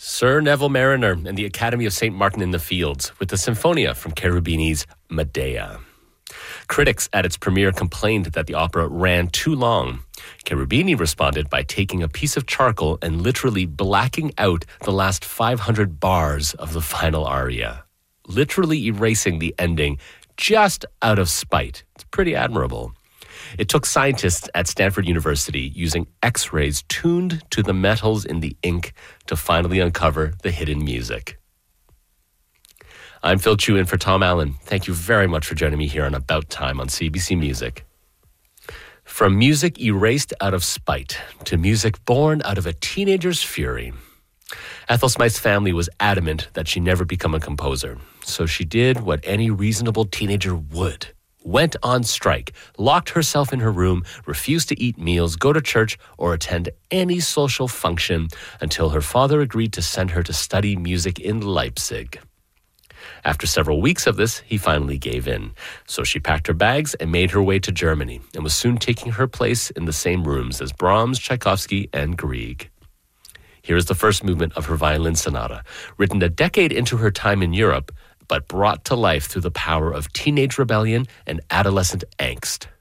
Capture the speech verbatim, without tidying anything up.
Sir Neville Mariner and the Academy of Saint Martin in the Fields with the Sinfonia from Cherubini's Medea. Critics at its premiere complained that the opera ran too long. Cherubini responded by taking a piece of charcoal and literally blacking out the last five hundred bars of the final aria, literally erasing the ending just out of spite. It's pretty admirable. It took scientists at Stanford University using X-rays tuned to the metals in the ink to finally uncover the hidden music. I'm Phil Chu in for Tom Allen. Thank you very much for joining me here on About Time on C B C Music. From music erased out of spite to music born out of a teenager's fury, Ethel Smythe's family was adamant that she never become a composer. So she did what any reasonable teenager would. Went on strike, locked herself in her room, refused to eat meals, go to church, or attend any social function until her father agreed to send her to study music in Leipzig. After several weeks of this, he finally gave in. So she packed her bags and made her way to Germany and was soon taking her place in the same rooms as Brahms, Tchaikovsky, and Grieg. Here is the first movement of her violin sonata, written a decade into her time in Europe, but brought to life through the power of teenage rebellion and adolescent angst.